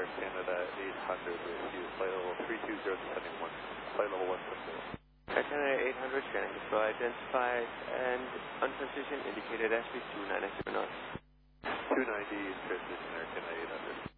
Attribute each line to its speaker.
Speaker 1: Canada 800 with you, flight level 320 descending 1, flight level 174.
Speaker 2: Air Canada 800, scanning control identified and untransition indicated as 290 knots.
Speaker 1: 290 transition Air Canada 800.